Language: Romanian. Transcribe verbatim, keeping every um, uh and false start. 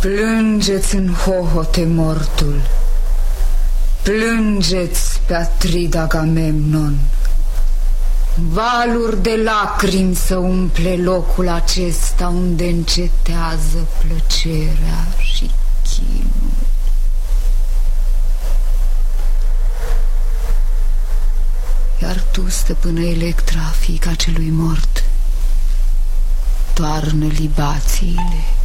Plângeți în hohote mortul, plângeți pe Atrid Agamemnon. Valuri de lacrimi să umple locul acesta unde încetează plăcerea și chinul. Iar tu, stăpână Electra, fiica celui mort, toarnă libațiile